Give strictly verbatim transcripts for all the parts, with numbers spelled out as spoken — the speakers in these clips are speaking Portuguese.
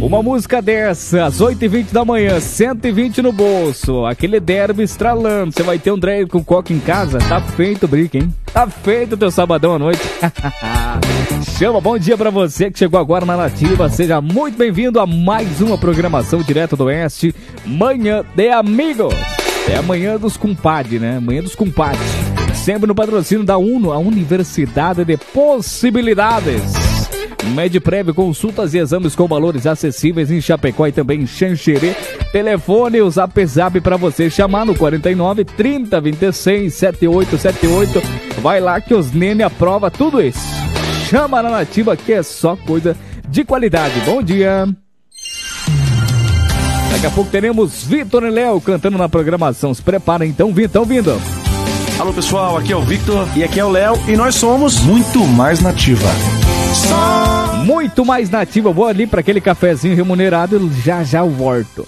Uma música dessa, às oito e vinte da manhã, cento e vinte no bolso, aquele derby estralando, você vai ter um drag com coca em casa? Tá feito o brick, hein? Tá feito o teu sabadão à noite. Chama, bom dia pra você que chegou agora na Nativa, seja muito bem-vindo a mais uma programação direto do Oeste, Manhã de Amigos. É a manhã dos compadres, né? Manhã dos compadres. Sempre no patrocínio da UNO, a Universidade de Possibilidades. Medprev, consultas e exames com valores acessíveis em Chapecó e também em Xanxerê. Telefone, o Zap Zap para você chamar no quarenta e nove, trinta, vinte e seis, setenta e oito setenta e oito. Vai lá que os nene aprova tudo isso. Chama na Nativa que é só coisa de qualidade. Bom dia. Daqui a pouco teremos Vitor e Léo cantando na programação. Se prepara então, Vitor, vindo. Alô pessoal, aqui é o Victor e aqui é o Léo e nós somos Muito Mais Nativa. Muito Mais Nativa. Eu vou ali para aquele cafezinho remunerado e já já eu volto.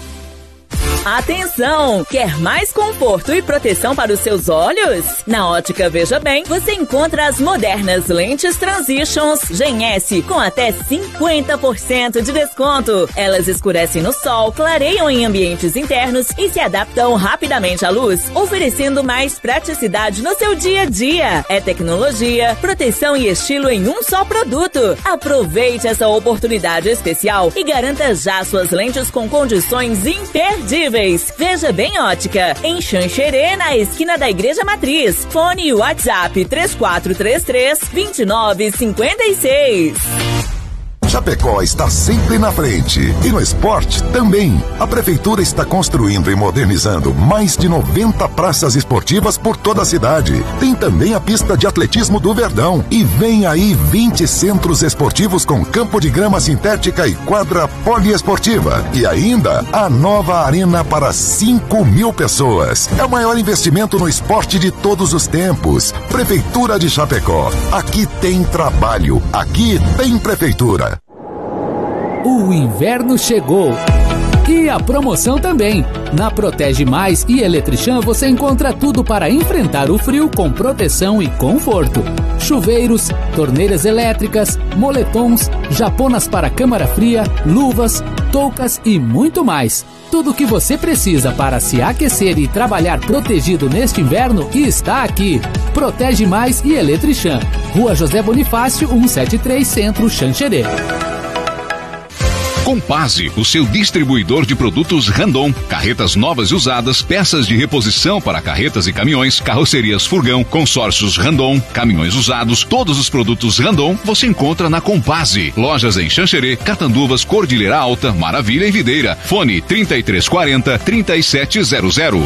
Atenção! Quer mais conforto e proteção para os seus olhos? Na Ótica Veja Bem, você encontra as modernas lentes Transitions Gen S com até cinquenta por cento de desconto. Elas escurecem no sol, clareiam em ambientes internos e se adaptam rapidamente à luz, oferecendo mais praticidade no seu dia a dia. É tecnologia, proteção e estilo em um só produto. Aproveite essa oportunidade especial e garanta já suas lentes com condições imperdíveis. Veja Bem Ótica, em Xanxerê, na esquina da Igreja Matriz. Fone e WhatsApp três quatro três três, dois nove cinco seis. Chapecó está sempre na frente e no esporte também. A Prefeitura está construindo e modernizando mais de noventa praças esportivas por toda a cidade. Tem também a pista de atletismo do Verdão. E vem aí vinte centros esportivos com campo de grama sintética e quadra poliesportiva. E ainda a nova arena para cinco mil pessoas. É o maior investimento no esporte de todos os tempos. Prefeitura de Chapecó. Aqui tem trabalho. Aqui tem Prefeitura. O inverno chegou. E a promoção também. Na Protege Mais e Eletrichan você encontra tudo para enfrentar o frio com proteção e conforto. Chuveiros, torneiras elétricas, moletons, japonas para câmara fria, luvas, toucas e muito mais. Tudo o que você precisa para se aquecer e trabalhar protegido neste inverno está aqui. Protege Mais e Eletrichan. Rua José Bonifácio, cento e setenta e três, Centro, Xanxerê. Compase, o seu distribuidor de produtos Randon. Carretas novas e usadas, peças de reposição para carretas e caminhões, carrocerias Furgão, consórcios Randon, caminhões usados, todos os produtos Randon você encontra na Compase. Lojas em Xanxerê, Catanduvas, Cordilheira Alta, Maravilha e Videira. Fone trinta e três quarenta, trinta e sete zero zero.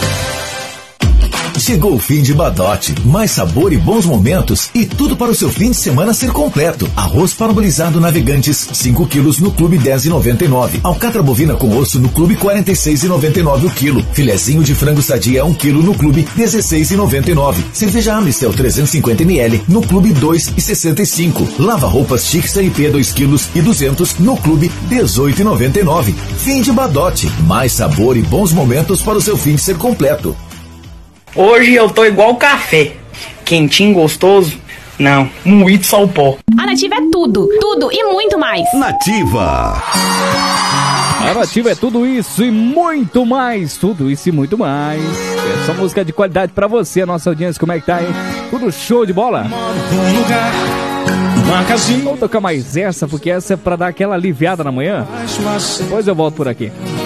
Chegou o fim de Badote, mais sabor e bons momentos e tudo para o seu fim de semana ser completo. Arroz parabolizado Navegantes, cinco quilos no Clube dez e noventa e nove. Alcatra bovina com osso no Clube quarenta e seis e noventa e nove o quilo. Filezinho de frango sadia um quilo no Clube dezesseis e noventa e nove. Cerveja Amistel trezentos e cinquenta mililitros no Clube dois e sessenta e cinco. Lava roupas Chic C I P dois quilos e duzentos no Clube dezoito e noventa e nove. Fim de Badote, mais sabor e bons momentos para o seu fim de ser completo. Hoje eu tô igual café, quentinho, gostoso, não, moído só o pó. A Nativa é tudo, tudo e muito mais. Nativa. A Nativa é tudo isso e muito mais, tudo isso e muito mais. Essa música de qualidade pra você, a nossa audiência, como é que tá, hein? Tudo show de bola? Um lugar, uma casinha. Vamos tocar mais essa, porque essa é pra dar aquela aliviada na manhã. Depois eu volto por aqui.